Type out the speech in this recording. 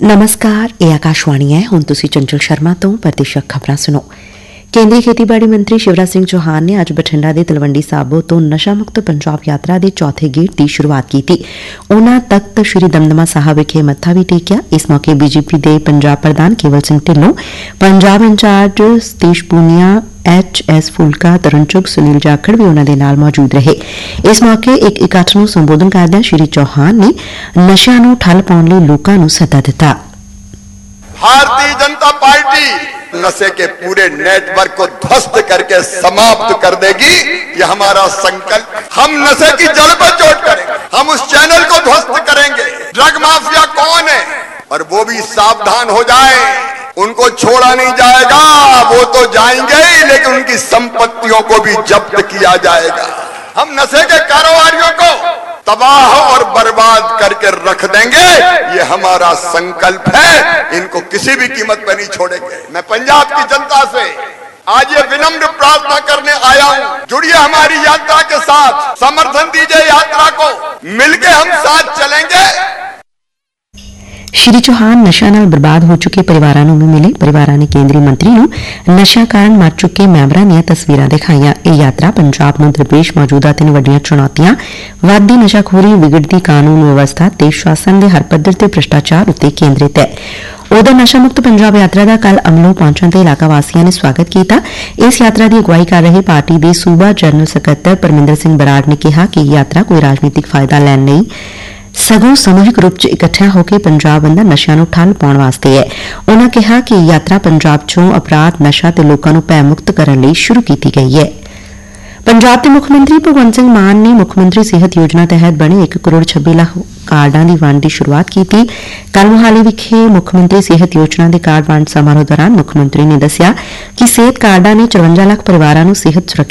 नमस्कार, ਇਹ ਆਕਾਸ਼ਵਾਣੀ ਹੈ। ਹੁਣ ਤੁਸੀਂ ਚੰਚਲ ਸ਼ਰਮਾ ਤੋਂ ਪ੍ਰਤੀਸ਼ਕ ਖਬਰਾਂ ਸੁਣੋ। ਕੇਂਦਰੀ ਖੇਤੀਬਾੜੀ ਮੰਤਰੀ ਸ਼ਿਵਰਾਜ ਸਿੰਘ ਚੌਹਾਨ ਨੇ ਅੱਜ ਬਠਿੰਡਾ ਦੇ ਤਲਵੰਡੀ ਸਾਬੋ ਤੋਂ ਨਸ਼ਾ ਮੁਕਤ ਪੰਜਾਬ ਯਾਤਰਾ ਦੇ ਚੌਥੇ ਗੇੜ ਦੀ ਸ਼ੁਰੂਆਤ ਕੀਤੀ। ਉਨ੍ਹਾਂ ਤਖਤ ਸ੍ਰੀ ਦਮਦਮਾ ਸਾਹਿਬ ਵਿਖੇ ਮੱਥਾ ਵੀ ਟੇਕਿਆ। ਇਸ ਮੌਕੇ ਬੀਜੇਪੀ ਦੇ ਪੰਜਾਬ ਪ੍ਰਧਾਨ ਕੇਵਲ ਸਿੰਘ ਢਿੱਲੋਂ, ਪੰਜਾਬ ਇੰਚਾਰਜ ਸਤੀਸ਼ ਪੂਨੀਆ, HS ਫੁਲਕਾ, ਤਰਨਚੁਗ, ਸੁਨੀਲ ਜਾਖੜ ਵੀ ਉਨ੍ਹਾਂ ਦੇ ਨਾਲ ਮੌਜੂਦ ਰਹੇ। ਇਸ ਮੌਕੇ ਇੱਕ ਇਕੱਠ ਨੂੰ ਸੰਬੋਧਨ ਕਰਦਿਆਂ ਸ਼੍ਰੀ ਚੌਹਾਨ ਨੇ ਨਸ਼ਿਆਂ ਨੂੰ ਠੱਲ ਪਾਉਣ ਲਈ ਲੋਕਾਂ ਨੂੰ ਸੱਦਾ ਦਿੱਤਾ। भारतीय जनता पार्टी नशे के पूरे नेटवर्क को ध्वस्त करके समाप्त कर देगी। ये हमारा संकल्प। हम नशे की जड़ पर चोट करेंगे, हम उस चैनल को ध्वस्त करेंगे। ड्रग माफिया कौन है और वो भी सावधान हो जाए, उनको छोड़ा नहीं जाएगा। वो तो जाएंगे ही, लेकिन उनकी संपत्तियों को भी जब्त किया जाएगा। हम नशे के कारोबारियों को तबाह और बर्बाद करके रख देंगे। ये हमारा संकल्प है। इनको किसी भी कीमत पर नहीं छोड़ेंगे। मैं पंजाब की जनता से आज ये विनम्र प्रार्थना करने आया हूं, जुड़िए हमारी यात्रा के साथ, समर्थन दीजिए यात्रा को, मिलके हम साथ चलेंगे। ਸ਼੍ਰੀ ਚੌਹਾਨ ਨਸ਼ਿਆਂ ਨਾਲ ਬਰਬਾਦ ਹੋ ਚੁੱਕੇ ਪਰਿਵਾਰਾਂ ਨੂੰ ਵੀ ਮਿਲੇ। ਪਰਿਵਾਰਾਂ ਨੇ ਕੇਂਦਰੀ ਮੰਤਰੀ ਨੂੰ ਨਸ਼ਿਆਂ ਕਾਰਨ ਮਰ ਚੁੱਕੇ ਮੈਂਬਰਾਂ ਦੀਆਂ ਤਸਵੀਰਾਂ ਦਿਖਾਈਆਂ। ਇਹ ਯਾਤਰਾ ਪੰਜਾਬ ਨੂੰ ਦਰਪੇਸ਼ ਮੌਜੂਦਾ 3 ਵੱਡੀਆਂ ਚੁਣੌਤੀਆਂ, ਵੱਧਦੀ ਨਸ਼ਾਖੋਰੀ, ਵਿਗੜਦੀ ਕਾਨੂੰਨ ਵਿਵਸਥਾ ਤੇ ਸ਼ਾਸਨ ਦੇ ਹਰ ਪੱਧਰ ਤੇ ਭ੍ਰਿਸ਼ਟਾਚਾਰ ਉੱਤੇ ਕੇਂਦਰਿਤ ਹੈ। ਉਧਰ ਨਸ਼ਾ ਮੁਕਤ ਪੰਜਾਬ ਯਾਤਰਾ ਦਾ ਕੱਲ ਅਮਲੋਂ ਪਹੁੰਚਣ ਤੇ ਇਲਾਕਾ ਵਾਸੀਆਂ ਨੇ ਸਵਾਗਤ ਕੀਤਾ। ਇਸ ਯਾਤਰਾ ਦੀ ਅਗਵਾਈ ਕਰ ਰਹੇ ਪਾਰਟੀ ਦੇ ਸੂਬਾ ਜਨਰਲ ਸਕੱਤਰ ਪਰਮਿੰਦਰ ਸਿੰਘ ਬਰਾੜ ਨੇ ਕਿਹਾ ਕਿ ਇਹ ਯਾਤਰਾ ਕੋਈ ਰਾਜਨੀਤਿਕ ਫਾਇਦਾ ਲੈਣ ਲਈ ਸਗੋਂ ਸਮੂਹਿਕ ਰੂਪ 'ਚ ਇਕੱਠਿਆਂ ਹੋ ਕੇ ਪੰਜਾਬ ਅੰਦਰ ਨਸ਼ਿਆਂ ਨੂੰ ਠੱਲ ਪਾਉਣ ਵਾਸਤੇ ਹੈ। ਉਨ੍ਹਾਂ ਕਿਹਾ ਕਿ ਇਹ ਯਾਤਰਾ ਪੰਜਾਬ 'ਚੋਂ ਅਪਰਾਧ, ਨਸ਼ਾ ਤੇ ਲੋਕਾਂ ਨੂੰ ਭੈ ਮੁਕਤ ਕਰਨ ਲਈ ਸ਼ੁਰੂ ਕੀਤੀ ਗਈ ਹੈ। ਪੰਜਾਬ ਦੇ ਮੁੱਖ ਮੰਤਰੀ ਭਗਵੰਤ ਸਿੰਘ ਮਾਨ ਨੇ ਮੁੱਖ ਮੰਤਰੀ ਸਿਹਤ ਯੋਜਨਾ ਤਹਿਤ ਬਣੇ 1 ਕਰੋੜ 26 ਲੱਖ ਕਾਰਡਾਂ ਦੀ ਵੰਡ ਦੀ ਸ਼ੁਰੂਆਤ ਕੀਤੀ। ਕੱਲ੍ਹ ਮੁਹਾਲੀ ਵਿਖੇ ਮੁੱਖ ਮੰਤਰੀ ਸਿਹਤ ਯੋਜਨਾ ਦੇ ਕਾਰਡ ਵੰਡ ਸਮਾਰੋਹ ਦੌਰਾਨ ਮੁੱਖ ਮੰਤਰੀ ਨੇ ਦੱਸਿਆ ਕਿ ਸਿਹਤ ਕਾਰਡਾਂ ਨੇ 54 ਲੱਖ ਪਰਿਵਾਰਾਂ ਨੂੰ ਸਿਹਤ ਸੁਰੱਖਿਆ